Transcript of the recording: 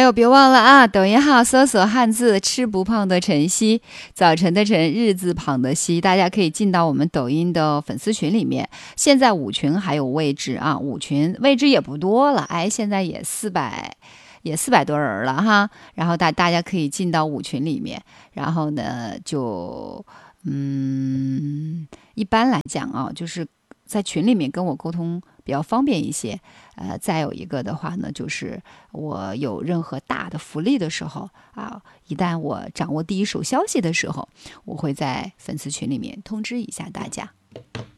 友别忘了啊，抖音号搜索汉字吃不胖的晨曦，早晨的晨，日字旁的曦，大家可以进到我们抖音的粉丝群里面。现在5群还有位置啊，5群位置也不多了，哎，现在也400多人了哈。然后大家可以进到5群里面，然后呢就一般来讲啊，就是在群里面跟我沟通比较方便一些。再有一个的话呢，就是我有任何大的福利的时候啊，一旦我掌握第一手消息的时候，我会在粉丝群里面通知一下大家。